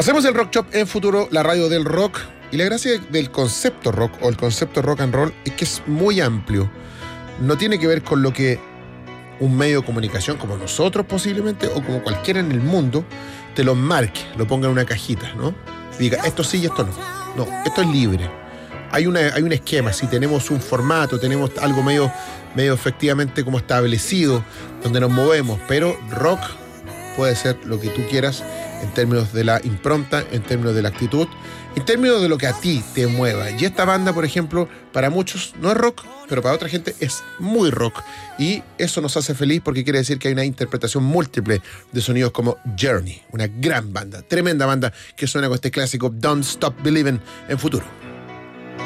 Hacemos el Rock Shop en Futuro, la radio del rock. Y la gracia del concepto rock o el concepto rock and roll es que es muy amplio. No tiene que ver con lo que un medio de comunicación como nosotros posiblemente o como cualquiera en el mundo te lo marque, lo ponga en una cajita, ¿no? Diga, esto sí y esto no. No, esto es libre. Hay un esquema, si tenemos un formato, tenemos algo medio efectivamente como establecido, donde nos movemos, pero rock puede ser lo que tú quieras en términos de la impronta, en términos de la actitud, en términos de lo que a ti te mueva. Y esta banda, por ejemplo, para muchos no es rock, pero para otra gente es muy rock. Y eso nos hace feliz porque quiere decir que hay una interpretación múltiple de sonidos como Journey, una gran banda, tremenda banda que suena con este clásico Don't Stop Believing en Futuro.